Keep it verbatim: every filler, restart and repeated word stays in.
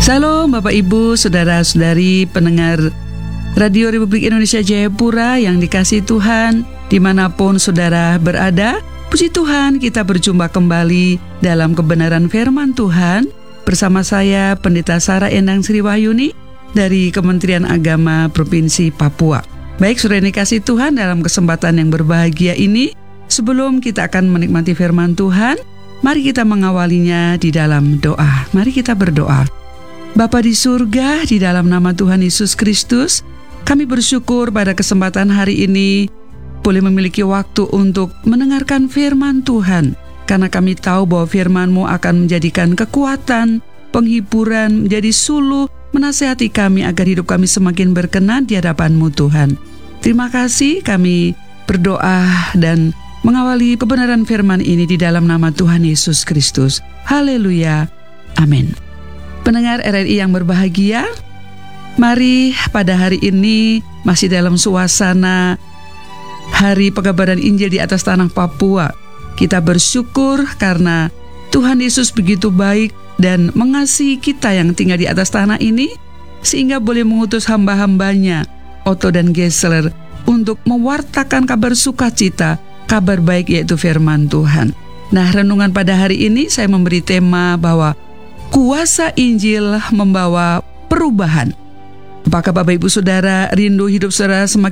Salam Bapak Ibu, Saudara-saudari pendengar Radio Republik Indonesia Jayapura yang dikasihi Tuhan, dimanapun saudara berada. Puji Tuhan, kita berjumpa kembali dalam kebenaran firman Tuhan bersama saya Pendeta Sarah Endang Sri Wahyuni dari Kementerian Agama Provinsi Papua. Baik, saudara yang dikasihi Tuhan, dalam kesempatan yang berbahagia ini, sebelum kita akan menikmati firman Tuhan, mari kita mengawalinya di dalam doa. Mari kita berdoa. Bapa di surga, di dalam nama Tuhan Yesus Kristus, kami bersyukur pada kesempatan hari ini boleh memiliki waktu untuk mendengarkan firman Tuhan, karena kami tahu bahwa firman-Mu akan menjadikan kekuatan, penghiburan, menjadi suluh, menasihati kami agar hidup kami semakin berkenan di hadapan-Mu Tuhan. Terima kasih, kami berdoa dan mengawali kebenaran firman ini di dalam nama Tuhan Yesus Kristus. Haleluya. Amin. Pendengar R R I yang berbahagia, mari pada hari ini masih dalam suasana Hari Pengabaran Injil di atas tanah Papua. Kita bersyukur karena Tuhan Yesus begitu baik dan mengasihi kita yang tinggal di atas tanah ini, sehingga boleh mengutus hamba-hambanya, Otto dan Gesler, untuk mewartakan kabar sukacita, kabar baik yaitu firman Tuhan. Nah, renungan pada hari ini saya memberi tema bahwa kuasa Injil membawa perubahan. Apakah Bapak Ibu Saudara rindu hidup saudara semakin